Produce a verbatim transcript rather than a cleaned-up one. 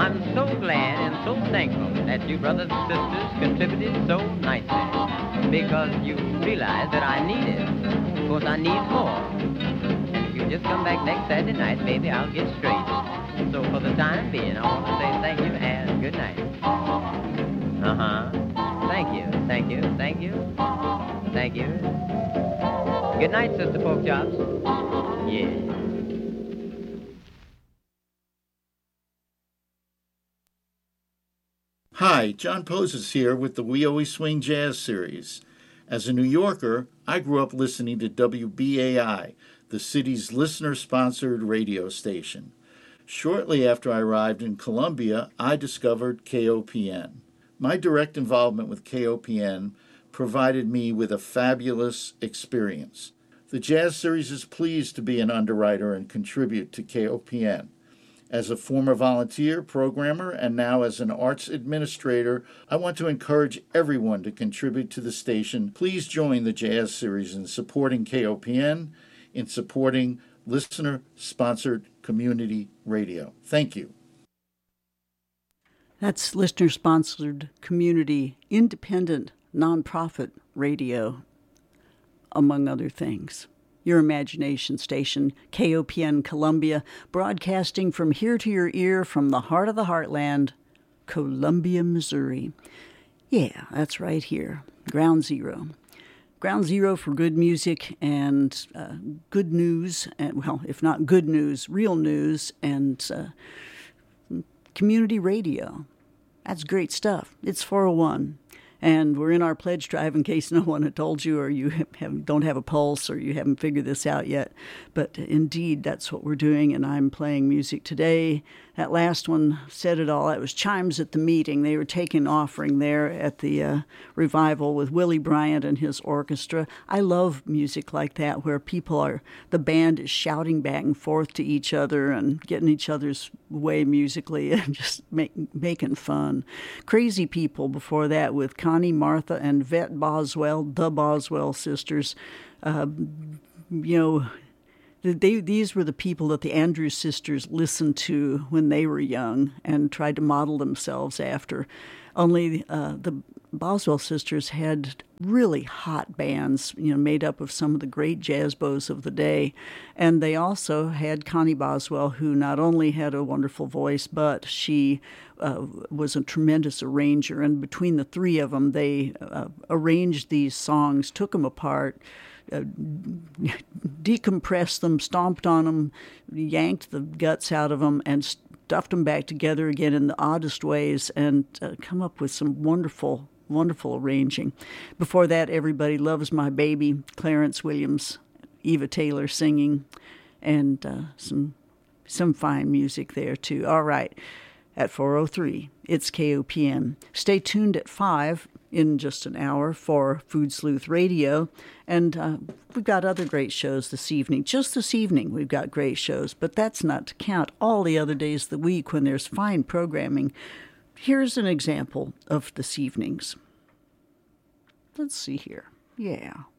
I'm so glad and so thankful that you brothers and sisters contributed so nicely, because you realize that I need it. Of course, I need more. And if you just come back next Saturday night, maybe I'll get straight. So for the time being, I want to say thank you and good night. Uh-huh. Thank you, thank you, thank you, thank you. Good night, Sister Porkchops. Yeah. Hi, John Poses here with the We Always Swing Jazz series. As a New Yorker, I grew up listening to W B A I, the city's listener-sponsored radio station. Shortly after I arrived in Columbia, I discovered K O P N. My direct involvement with K O P N provided me with a fabulous experience. The Jazz Series is pleased to be an underwriter and contribute to K O P N. As a former volunteer, programmer, and now as an arts administrator, I want to encourage everyone to contribute to the station. Please join the Jazz Series in supporting K O P N, in supporting listener-sponsored community radio. Thank you. That's listener-sponsored community, independent, nonprofit radio, among other things. Your imagination station, K O P N Columbia, broadcasting from here to your ear from the heart of the heartland, Columbia, Missouri. Yeah, that's right here, Ground Zero. Ground Zero for good music and uh, good news, and well, if not good news, real news, and uh, community radio. That's great stuff. It's four oh one. And we're in our pledge drive in case no one had told you, or you have, don't have a pulse, or you haven't figured this out yet. But indeed, that's what we're doing, and I'm playing music today. That last one said it all. It was Chimes at the Meeting. They were taking offering there at the uh, revival with Willie Bryant and his orchestra. I love music like that, where people are, the band is shouting back and forth to each other and getting each other's way musically and just make, making fun. Crazy People before that with Connie, Martha, and Vet Boswell, the Boswell sisters. Uh, you know, they, these were the people that the Andrews sisters listened to when they were young and tried to model themselves after. Only uh, the Boswell sisters had really hot bands, you know, made up of some of the great jazz bows of the day. And they also had Connie Boswell, who not only had a wonderful voice, but she uh, was a tremendous arranger. And between the three of them, they uh, arranged these songs, took them apart, Uh, decompressed them, stomped on them, yanked the guts out of them, and stuffed them back together again in the oddest ways, and uh, come up with some wonderful, wonderful arranging. Before that, Everybody Loves My Baby, Clarence Williams, Eva Taylor singing, and uh, some some fine music there too. All right, at four oh three, it's K O P N. Stay tuned at five. In just an hour for Food Sleuth Radio. And uh, we've got other great shows this evening. Just this evening we've got great shows, but that's not to count all the other days of the week when there's fine programming. Here's an example of this evening's. Let's see here. Yeah.